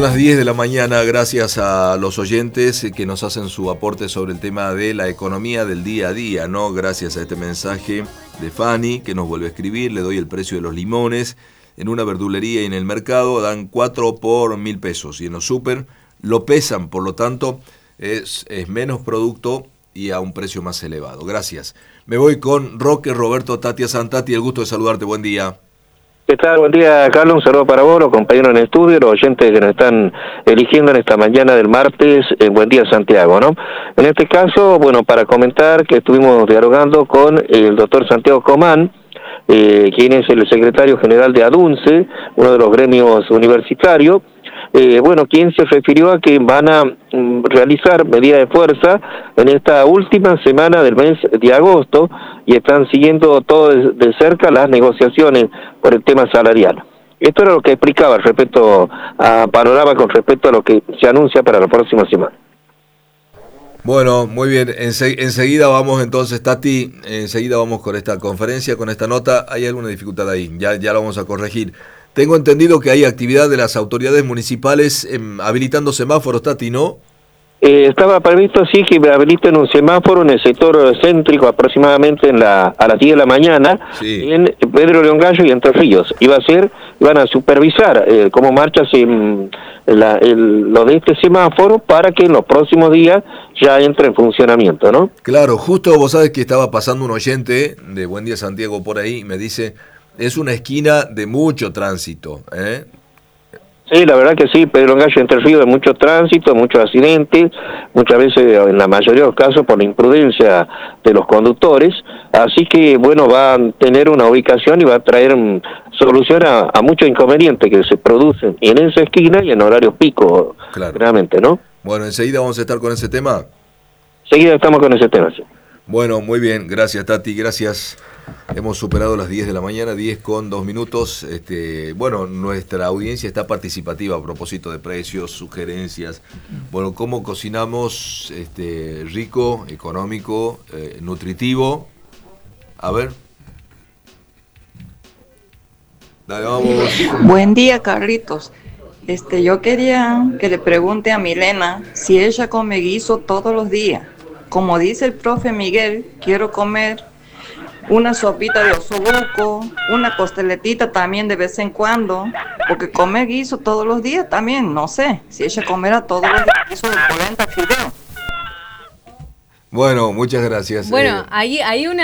las 10 de la mañana, gracias a los oyentes que nos hacen su aporte sobre el tema de la economía del día a día, ¿no? Gracias a este mensaje de Fanny, que nos vuelve a escribir, le doy el precio de los limones. En una verdulería y en el mercado dan 4 por 1.000 pesos y en los súper lo pesan, por lo tanto es menos producto y a un precio más elevado. Gracias. Me voy con Roque Roberto Tatia Santati, el gusto de saludarte, buen día. ¿Qué tal? Buen día, Carlos. Un saludo para vos, los compañeros en el estudio, los oyentes que nos están eligiendo en esta mañana del martes. Buen día, Santiago, ¿no? En este caso, bueno, para comentar que estuvimos dialogando con el doctor Santiago Comán, quien es el secretario general de ADUNCE, uno de los gremios universitarios, bueno, quien se refirió a que van a realizar medidas de fuerza en esta última semana del mes de agosto y están siguiendo todo de cerca las negociaciones por el tema salarial. Esto era lo que explicaba respecto a panorama con respecto a lo que se anuncia para la próxima semana. Bueno, muy bien, enseguida vamos entonces, Tati, enseguida vamos con esta conferencia, con esta nota. Hay alguna dificultad ahí, ya lo vamos a corregir. Tengo entendido que hay actividad de las autoridades municipales habilitando semáforos, Tati, ¿no? Estaba previsto, sí, que habiliten un semáforo en el sector céntrico aproximadamente a las 10 de la mañana, sí, en Pedro León Gallo y Entre Ríos. Iban a supervisar cómo marcha lo de este semáforo para que en los próximos días ya entre en funcionamiento, ¿no? Claro, justo vos sabés que estaba pasando un oyente de Buen Día Santiago por ahí y me dice, es una esquina de mucho tránsito, ¿eh? Sí, la verdad que sí, Pedro Gallo Entre Ríos, de mucho tránsito, muchos accidentes, muchas veces, en la mayoría de los casos, por la imprudencia de los conductores, así que, bueno, va a tener una ubicación y va a traer solución a muchos inconvenientes que se producen en esa esquina y en horarios pico, claro, realmente, ¿no? Bueno, enseguida vamos a estar con ese tema. Enseguida estamos con ese tema, sí. Bueno, muy bien, gracias Tati, gracias. Hemos superado las 10 de la mañana, 10 con 2 minutos. Bueno, nuestra audiencia está participativa a propósito de precios, sugerencias. Bueno, cómo cocinamos rico, económico, nutritivo. A ver. Dale, vamos. Buen día, Carlitos. Yo quería que le pregunte a Milena si ella come guiso todos los días. Como dice el profe Miguel, quiero comer una sopita de osobuco, una costeletita también de vez en cuando, porque comer guiso todos los días también, no sé, si ella comerá todos los días guiso de polenta fideo. Bueno, muchas gracias. Bueno, hay una